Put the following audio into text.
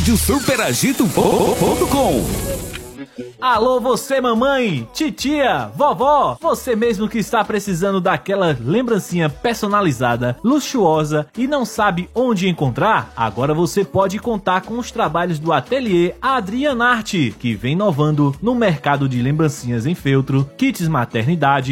radiosuperagito.com. Alô, você mamãe, titia, vovó, você mesmo que está precisando daquela lembrancinha personalizada, luxuosa e não sabe onde encontrar? Agora você pode contar com os trabalhos do Ateliê Adrianarte, que vem inovando no mercado de lembrancinhas em feltro, kits maternidade,